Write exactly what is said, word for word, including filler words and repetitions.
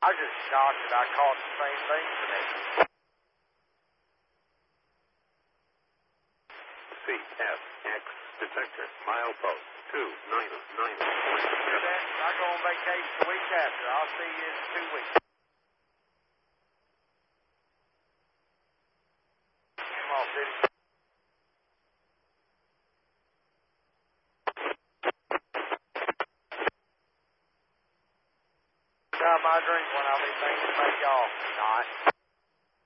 I was just shocked that I caught the same thing today. C F X detector, milepost two nine nine. Do that. I go on vacation the week after. I'll see you in two weeks. Come on, Diddy. Time I drink one, I'll be thinking about y'all. Not.